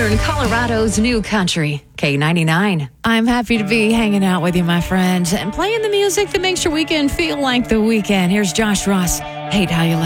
Northern Colorado's new country, K99. I'm happy to be hanging out with you, my friends, and playing the music that makes your weekend feel like the weekend. Here's Josh Ross. Hate How You